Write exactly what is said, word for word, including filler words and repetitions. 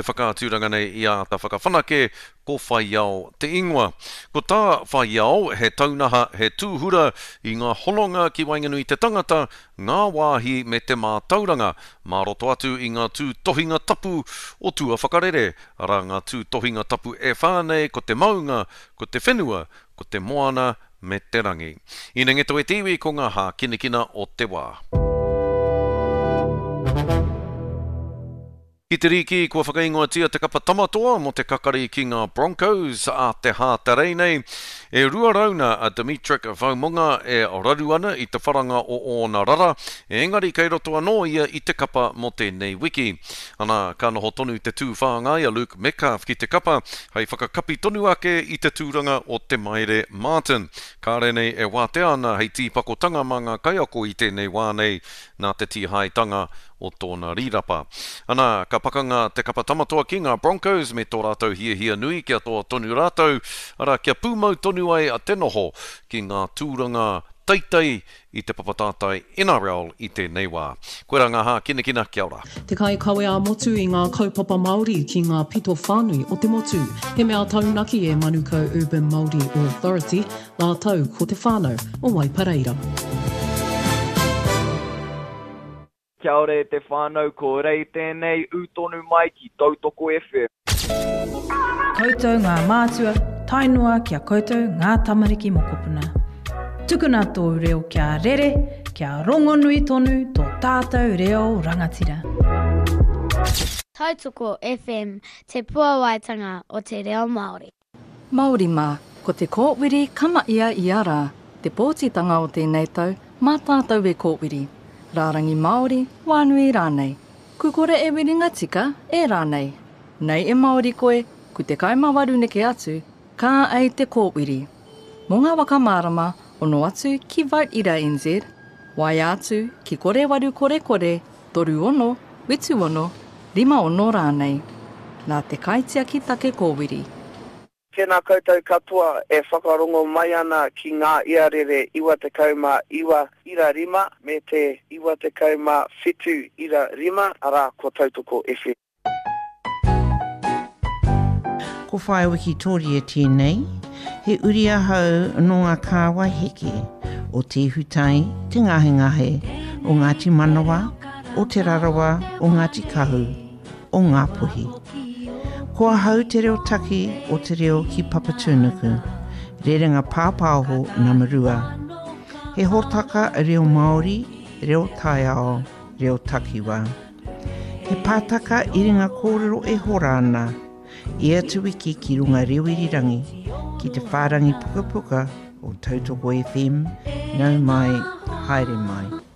Te whakaaturanga nei i a ta whakawhanake ko whaiao te ingoa. Ko tā whaiao he taunaha he tūhura i ngā hononga ki Wainganui te tangata, ngā wāhi me te mātauranga, mā roto atu i ngā tūtohinga tapu o tua whakarere, ara ngā tūtohinga tapu e whānei ko te maunga, ko te whenua, ko te moana me te rangi. Ina ngeto e tiwi ko ngā hā kinekina o te wā. Ki te riki, kua whakaingoa tia te kapa tamatoa mo te kakari ki ngā Broncos a te hāta reinei. E rua rauna a Dimitrik Vaumonga e raru ana i te wharanga o ōna rara, e engari kei roto anō ia i te kapa mo tēnei wiki. Ana ka noho tonu te tū whāngai a Luke Metcalf ki te kapa, hei whakakapi tonu ake i te tūranga o te Maire Martin. Ka renei e wātea ana hei tīpakotanga mā ngā kaiako i tēnei wānei nā te tihaitanga o tōna rirapa. Ana, ka pakanga te kapa tamatoa ki ngā Broncos me tō rātou hia hia nui kia tō tonu rātou, ara kia pūmau tonu ai a te noho ki ngā tūranga teitei i te papatātai N R L i tēnei wā. Koe rā ngā hā kinekina, kia ora. Te kai kawe a motu i ngā kaupapa Māori ki ngā pito whānui o te motu. He mea taunaki e Manukau Urban Māori Authority, ngā tau ko te whānau o Waipareira. Kia ora te whānau, ko rei tēnei utonu mai ki Tautoko F M. Koutou ngā mātua, tainua kia koutou ngā tamariki mokopuna. Tukuna tō reo kia rere, kia rongonui tonu tō tātou reo rangatira. Tautoko F M, te puawaitanga o te reo Māori. Māori mā, ko te kōwiri kama ia i ara, te pōtitanga o tēnei tau, mā tātou e kōwiri. Rārangi Māori, wānui rānei. Kukore e wiringa tika, e rānei. Nei e Māori koe, ku te kaimawaru neke atu, kā ei te kōwiri. Mō ngā waka mārama, ono atu ki Vote Ira N Z, wai atu ki kore waru kore kore, toru ono, witu ono, rima ono rānei. Nā te kaitia ki take kōwiri. Tēnā koutou katoa e whakarongo mai ana ki ngā iarere iwa te kauma iwa ira rima me te iwa te kauma whitu ira rima ara ko Tautoko F M. Ko whae wiki tōri e tēnei, he uri ahau no ngā kāwai heke o te hutai, te ngahe ngahe, o Ngāti Manawa, o te Rarawa, o Ngāti Kahu, o ngā puhi. Kua hau te reo taki o te reo ki Papatūnuku, rerenga pāpāho Namarua. He hōtaka a reo Māori, reo Taiao, reo Takiwa. He pātaka i ringa kōrero e horana, i atu wiki ki runga rewirirangi, ki te whārangi puka puka o Tautoko F M, nau mai, haere mai.